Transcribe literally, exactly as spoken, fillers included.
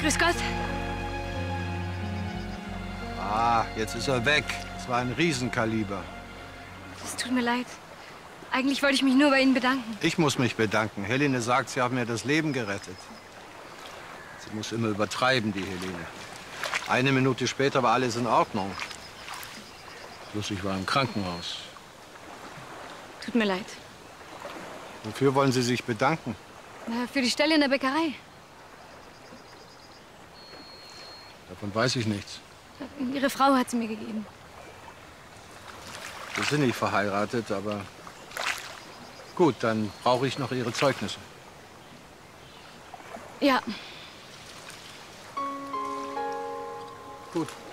Grüß Gott. Ah, jetzt ist er weg. Das war ein Riesenkaliber. Es tut mir leid. Eigentlich wollte ich mich nur bei Ihnen bedanken. Ich muss mich bedanken. Helene sagt, Sie haben mir das Leben gerettet. Sie muss immer übertreiben, die Helene. Eine Minute später war alles in Ordnung. Bloß ich war im Krankenhaus. Tut mir leid. Wofür wollen Sie sich bedanken? Na, für die Stelle in der Bäckerei. Davon weiß ich nichts. Ihre Frau hat sie mir gegeben. Wir sind nicht verheiratet, aber gut, dann brauche ich noch Ihre Zeugnisse. Ja. Gut.